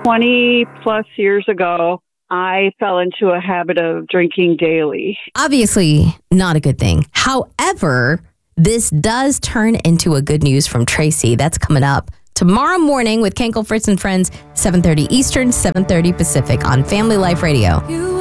20 plus years ago, I fell into a habit of drinking daily. Obviously, not a good thing. However, this does turn into a good news from Tracy. That's coming up tomorrow morning with Kenkel, Fritz, and Friends, 7:30 Eastern, 7:30 Pacific on Family Life Radio.